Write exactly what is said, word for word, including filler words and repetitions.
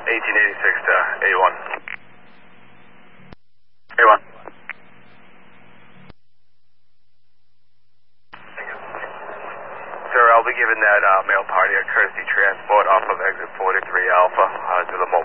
eighteen eighty-six to A one. A one. Sir, I'll be giving that uh, male party a courtesy transport off of exit forty-three Alpha uh, to the mall.